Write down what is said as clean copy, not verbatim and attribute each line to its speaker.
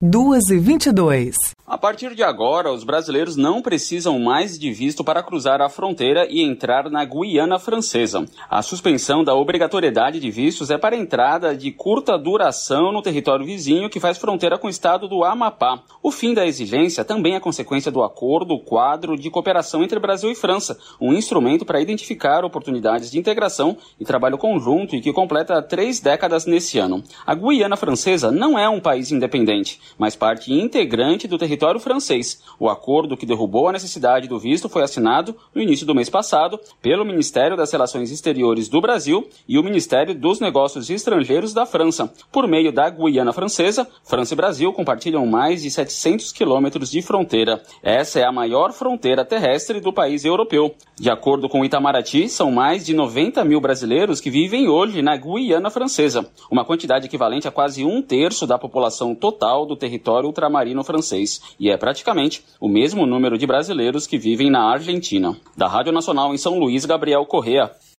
Speaker 1: 2h22.
Speaker 2: A partir de agora, os brasileiros não precisam mais de visto para cruzar a fronteira e entrar na Guiana Francesa. A suspensão da obrigatoriedade de vistos é para entrada de curta duração no território vizinho que faz fronteira com o estado do Amapá. O fim da exigência também é consequência do Acordo Quadro de Cooperação entre Brasil e França, um instrumento para identificar oportunidades de integração e trabalho conjunto e que completa 3 décadas nesse ano. A Guiana Francesa não é um país independente, mas parte integrante do território francês. O acordo que derrubou a necessidade do visto foi assinado no início do mês passado pelo Ministério das Relações Exteriores do Brasil e o Ministério dos Negócios Estrangeiros da França. Por meio da Guiana Francesa, França e Brasil compartilham mais de 700 quilômetros de fronteira. Essa é a maior fronteira terrestre do país europeu. De acordo com o Itamaraty, são mais de 90 mil brasileiros que vivem hoje na Guiana Francesa, uma quantidade equivalente a quase 1/3 da população total do território ultramarino francês, e é praticamente o mesmo número de brasileiros que vivem na Argentina. Da Rádio Nacional em São Luís, Gabriel Correa.